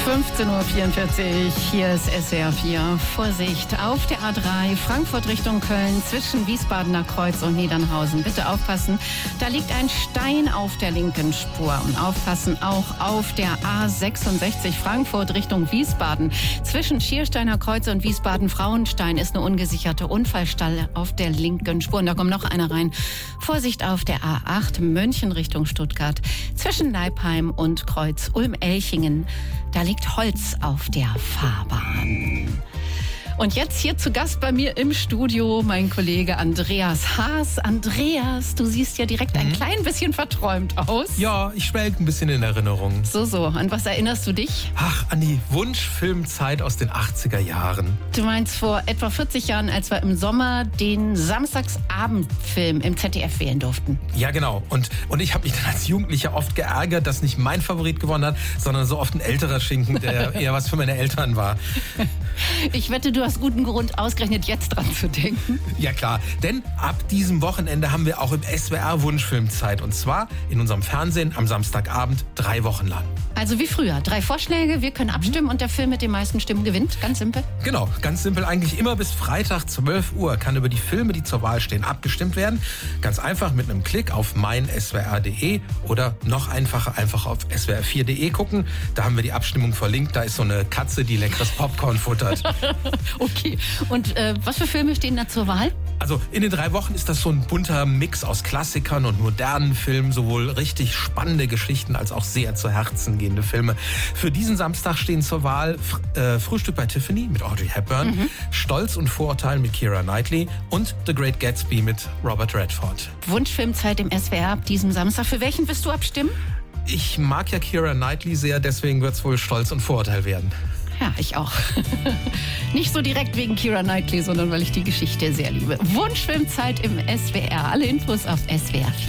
15.44 Uhr, hier ist SWR 4. Vorsicht, auf der A3 Frankfurt Richtung Köln zwischen Wiesbadener Kreuz und Niedernhausen. Bitte aufpassen, da liegt ein Stein auf der linken Spur. Und aufpassen auch auf der A66 Frankfurt Richtung Wiesbaden. Zwischen Schiersteiner Kreuz und Wiesbaden-Frauenstein ist eine ungesicherte Unfallstelle auf der linken Spur. Und da kommt noch einer rein. Vorsicht auf der A8 München Richtung Stuttgart. Zwischen Leipheim und Kreuz Ulm-Elchingen. Da liegt Holz auf der Fahrbahn. Und jetzt hier zu Gast bei mir im Studio mein Kollege Andreas Haas. Andreas, du siehst ja direkt ein klein bisschen verträumt aus. Ja, ich schwelge ein bisschen in Erinnerung. So. An was erinnerst du dich? Ach, an die Wunschfilmzeit aus den 80er Jahren. Du meinst vor etwa 40 Jahren, als wir im Sommer den Samstagsabendfilm im ZDF wählen durften. Ja, genau. Und ich habe mich dann als Jugendlicher oft geärgert, dass nicht mein Favorit gewonnen hat, sondern so oft ein älterer Schinken, der eher was für meine Eltern war. Ich wette, du hast guten Grund, ausgerechnet jetzt dran zu denken. Ja klar, denn ab diesem Wochenende haben wir auch im SWR Wunschfilmzeit. Und zwar in unserem Fernsehen am Samstagabend 3 Wochen lang. Also wie früher, 3 Vorschläge, wir können abstimmen und der Film mit den meisten Stimmen gewinnt. Ganz simpel. Genau, ganz simpel eigentlich. Immer bis Freitag 12 Uhr kann über die Filme, die zur Wahl stehen, abgestimmt werden. Ganz einfach mit einem Klick auf meinswr.de oder noch einfacher einfach auf swr4.de gucken. Da haben wir die Abstimmung verlinkt. Da ist so eine Katze, die leckeres Popcorn futtert. Okay, und was für Filme stehen da zur Wahl? Also in den 3 Wochen ist das so ein bunter Mix aus Klassikern und modernen Filmen, sowohl richtig spannende Geschichten als auch sehr zu Herzen gehende Filme. Für diesen Samstag stehen zur Wahl Frühstück bei Tiffany mit Audrey Hepburn, Stolz und Vorurteil mit Keira Knightley und The Great Gatsby mit Robert Redford. Wunschfilmzeit im SWR ab diesem Samstag. Für welchen wirst du abstimmen? Ich mag ja Keira Knightley sehr, deswegen wird es wohl Stolz und Vorurteil werden. Ja, ich auch. Nicht so direkt wegen Keira Knightley, sondern weil ich die Geschichte sehr liebe. Wunschfilmzeit im SWR. Alle Infos auf SWR4.